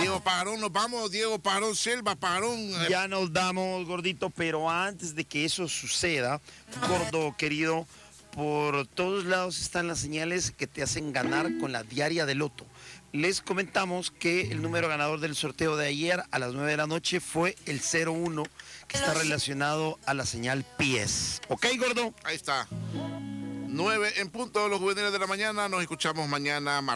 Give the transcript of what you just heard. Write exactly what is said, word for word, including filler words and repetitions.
Diego Pajarón, nos vamos, Diego Pajarón Selva, Pajarón. Eh. Ya nos damos, gordito, pero antes de que eso suceda, gordo querido, por todos lados están las señales que te hacen ganar con la diaria de Loto. Les comentamos que el número ganador del sorteo de ayer a las nueve de la noche fue el cero uno, que está relacionado a la señal pies. ¿Ok, gordo? Ahí está. nueve en punto, los juveniles de la mañana. Nos escuchamos mañana.